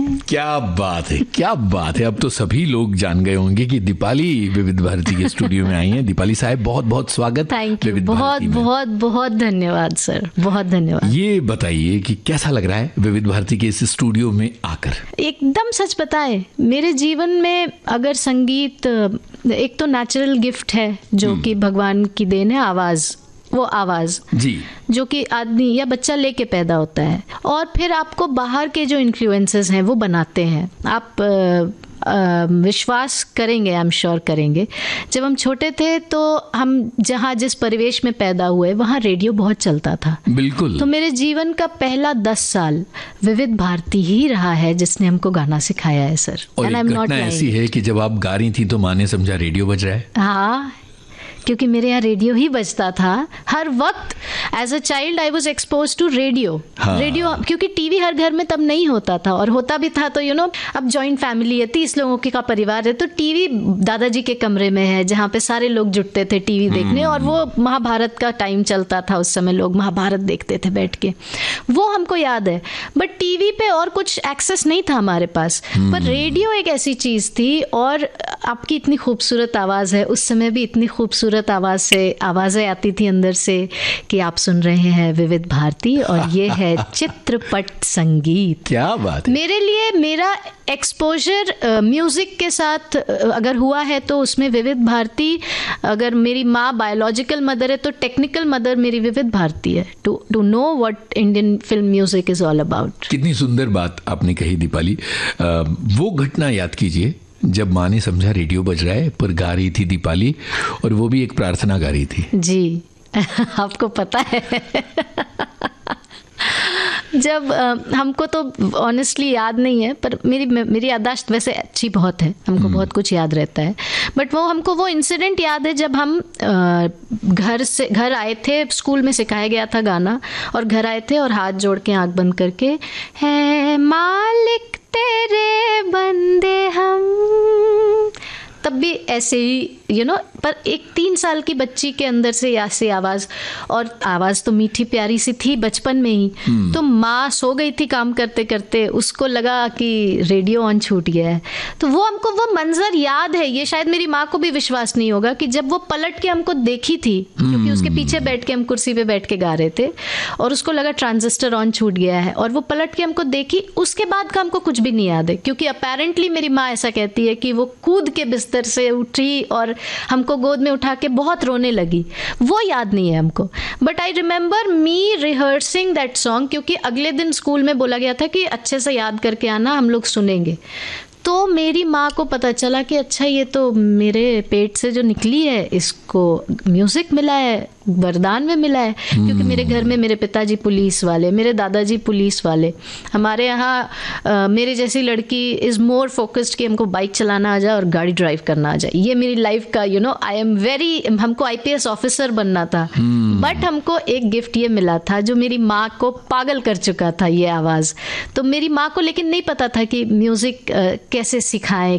क्या बात है, क्या बात है। अब तो सभी लोग जान गए होंगे कि दीपाली विविध भारती के स्टूडियो में आई हैं। दीपाली साहब, बहुत बहुत स्वागत। थैंक यू, बहुत बहुत बहुत धन्यवाद सर, बहुत धन्यवाद। ये बताइए कि कैसा लग रहा है विविध भारती के इस स्टूडियो में आकर? एकदम सच बताए, मेरे जीवन में अगर संगीत एक तो नेचुरल गिफ्ट है जो कि भगवान की देन है, आवाज, वो आवाज जी, जो कि आदमी या बच्चा लेके पैदा होता है, और फिर आपको बाहर के जो इन्फ्लुएंसेस हैं वो बनाते हैं। आप विश्वास करेंगे, आई एम श्योर करेंगे, जब हम छोटे थे तो हम जहाँ जिस परिवेश में पैदा हुए वहाँ रेडियो बहुत चलता था। बिल्कुल। तो मेरे जीवन का पहला 10 साल विविध भारती ही रहा है जिसने हमको गाना सिखाया है सर। और एक घटना ऐसी है कि जब आप गा रही थी तो माँ ने समझा रेडियो बज रहा है। हाँ, क्योंकि मेरे यहाँ रेडियो ही बजता था हर वक्त। As a child I was expose to radio. Radio, क्योंकि टीवी हर घर में तब नहीं होता था, और होता भी था तो अब जॉइंट फैमिली है, 30 लोगों का परिवार है, तो टीवी दादाजी के कमरे में है जहाँ पे सारे लोग जुटते थे टीवी देखने, और वो महाभारत का टाइम चलता था उस समय, लोग महाभारत देखते थे बैठ के, वो हमको याद है। बट टीवी पे और कुछ एक्सेस नहीं था हमारे पास, पर रेडियो एक ऐसी चीज़ थी। और आपकी इतनी खूबसूरत आवाज़ है, उस समय भी इतनी खूबसूरत आवाज से आवाजें आती थी अंदर से कि आप सुन रहे हैं विविध भारती और ये है चित्रपट संगीत। क्या बात है। मेरे लिए मेरा एक्सपोजर म्यूजिक के साथ अगर हुआ है तो उसमें विविध भारती, अगर मेरी माँ बायोलॉजिकल मदर है तो टेक्निकल मदर मेरी विविध भारती है, to know what Indian film music is all about. कितनी सुंदर बात आपने कही दीपाली। वो घटना याद कीजिए जब माँ ने समझा रेडियो बज रहा है, पर गा रही थी दीपाली, और वो भी एक प्रार्थना गा रही थी। जी आपको पता है जब हमको तो ऑनेस्टली याद नहीं है, पर मेरी याददाश्त वैसे अच्छी बहुत है, हमको बहुत कुछ याद रहता है। बट हमको वो इंसिडेंट याद है जब हम घर आए थे, स्कूल में सिखाया गया था गाना, और घर आए थे और हाथ जोड़ के आंख बंद करके, है मालिक तेरे बंदे हम, तब भी ऐसे ही पर एक 3 साल की बच्ची के अंदर से ऐसी आवाज़, और आवाज़ तो मीठी प्यारी सी थी बचपन में ही। तो माँ सो गई थी काम करते करते, उसको लगा कि रेडियो ऑन छूट गया है, तो वो हमको वो मंजर याद है। ये शायद मेरी माँ को भी विश्वास नहीं होगा कि जब वो पलट के हमको देखी थी, क्योंकि उसके पीछे बैठ के हम कुर्सी पे बैठ के गा रहे थे, और उसको लगा ट्रांजिस्टर ऑन छूट गया है, और वो पलट के हमको देखी। उसके बाद का हमको कुछ भी नहीं याद है, क्योंकि अपेरेंटली मेरी माँ ऐसा कहती है कि वो कूद के बिस्तर से उठी और हमको गोद में उठा के बहुत रोने लगी। वो याद नहीं है हमको, but I remember me rehearsing that song, क्योंकि अगले दिन स्कूल में बोला गया था कि अच्छे से याद करके आना, हम लोग सुनेंगे। तो मेरी माँ को पता चला कि अच्छा ये तो मेरे पेट से जो निकली है इसको म्यूज़िक मिला है, वरदान में मिला है। क्योंकि मेरे घर में मेरे पिताजी पुलिस वाले, मेरे दादाजी पुलिस वाले, हमारे यहाँ मेरे जैसी लड़की इज़ मोर फोकस्ड कि हमको बाइक चलाना आ जाए और गाड़ी ड्राइव करना आ जाए। ये मेरी लाइफ का आई एम वेरी, हमको IPS ऑफिसर बनना था, बट हमको एक गिफ्ट ये मिला था जो मेरी माँ को पागल कर चुका था, ये आवाज़। तो मेरी माँ को लेकिन नहीं पता था कि म्यूज़िक कैसे सिखाएं,